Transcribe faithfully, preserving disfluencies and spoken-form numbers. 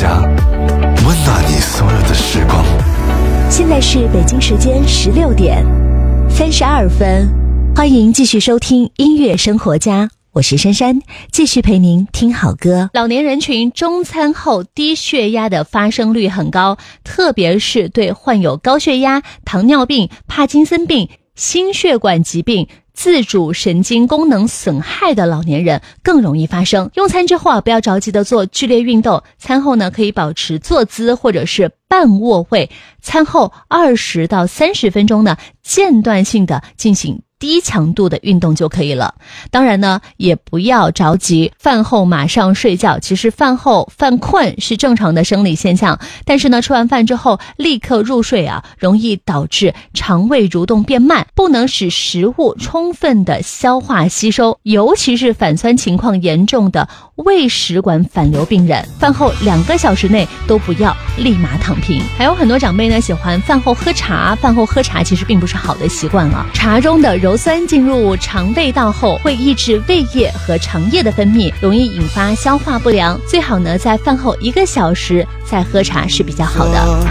家，温暖你所有的时光。 现在是北京时间十六点三十二分，欢迎继续收听音乐生活家，我是珊珊，继续陪您听好歌。老年人群中餐后低血压的发生率很高，特别是对患有高血压、糖尿病、帕金森病、心血管疾病、自主神经功能损害的老年人更容易发生。用餐之后啊，不要着急的做剧烈运动，餐后呢可以保持坐姿或者是半卧位，餐后二十到三十分钟呢间断性的进行低强度的运动就可以了。当然呢，也不要着急饭后马上睡觉。其实饭后犯困是正常的生理现象，但是呢，吃完饭之后立刻入睡啊，容易导致肠胃蠕动变慢，不能使食物充分的消化吸收，尤其是反酸情况严重的胃食管反流病人，饭后两个小时内都不要立马躺平。还有很多长辈呢喜欢饭后喝茶，饭后喝茶其实并不是好的习惯啊。茶中的鞣酸进入肠胃道后，会抑制胃液和肠液的分泌，容易引发消化不良。最好呢在饭后一个小时再喝茶是比较好的。